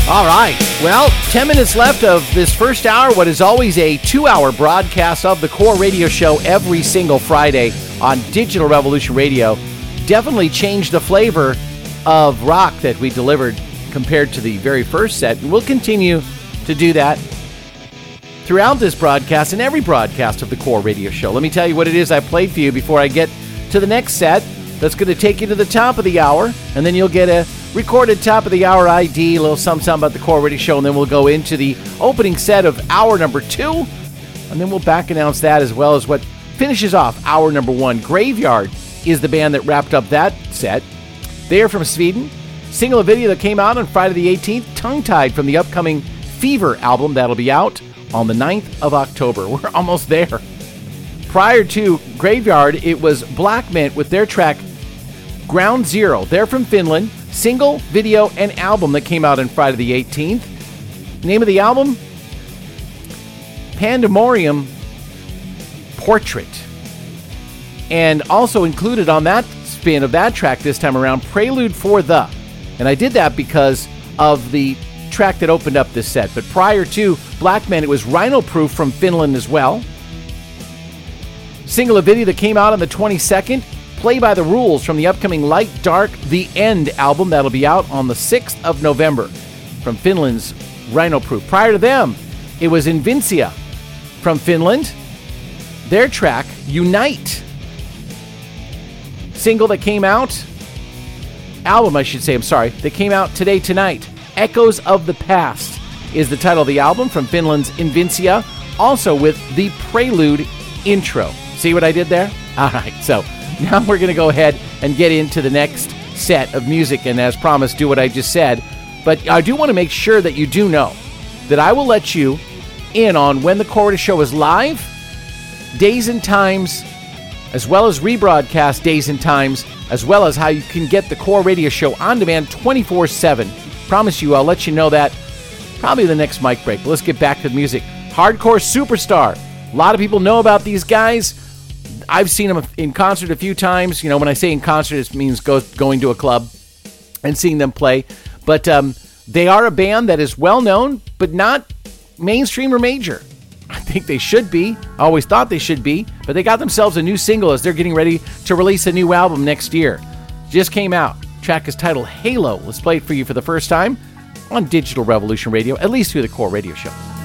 All right. Well, 10 minutes left of this first hour, what is always a 2-hour broadcast of the Core Radio Show every single Friday on Digital Revolution Radio. Definitely changed the flavor of rock that we delivered compared to the very first set. And we'll continue to do that throughout this broadcast and every broadcast of the Core Radio Show. Let me tell you what it is I played for you before I get to the next set. That's going to take you to the top of the hour, and then you'll get a recorded top of the hour ID, a little something about the Core Radio Show, and then we'll go into the opening set of hour number 2, and then we'll back announce that as well as what finishes off hour number 1. Graveyard is the band that wrapped up that set. They are from Sweden. Single video that came out on Friday the 18th, Tongue Tied, from the upcoming Fever album that'll be out on the 9th of October. We're almost there. Prior to Graveyard, it was Black Mint with their track Ground Zero. They're from Finland. Single, video, and album that came out on Friday the 18th. Name of the album? Pandemonium Portrait. And also included on that spin of that track this time around, Prelude for the. And I did that because of the track that opened up this set. But prior to Black Man, it was Rhino Proof from Finland as well. Single, a video that came out on the 22nd. Play by the Rules from the upcoming Light Dark The End album that'll be out on the 6th of November from Finland's Rhino Proof. Prior to them, it was Invincia from Finland. Their track, Unite. Single that came out, album I should say, that came out tonight. Echoes of the Past is the title of the album from Finland's Invincia, also with the Prelude intro. See what I did there? All right, so now we're going to go ahead and get into the next set of music, and as promised, do what I just said. But I do want to make sure that you do know that I will let you in on when the Core Radio Show is live, days and times, as well as rebroadcast days and times, as well as how you can get the Core Radio Show on demand 24/7. Promise you, I'll let you know that probably the next mic break. But let's get back to the music. Hardcore Superstar. A lot of people know about these guys. I've seen them in concert a few times. You know, when I say in concert, it means going to a club and seeing them play. But they are a band that is well-known, but not mainstream or major. I think they should be. I always thought they should be. But they got themselves a new single as they're getting ready to release a new album next year. Just came out. The track is titled Halo. Let's play it for you for the first time on Digital Revolution Radio, at least through the Core Radio Show.